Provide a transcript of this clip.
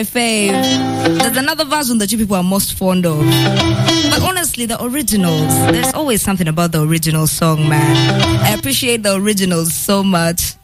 fave. There's another version that you people are most fond of. But honestly, the originals, there's always something about the original song, man. I appreciate the originals so much.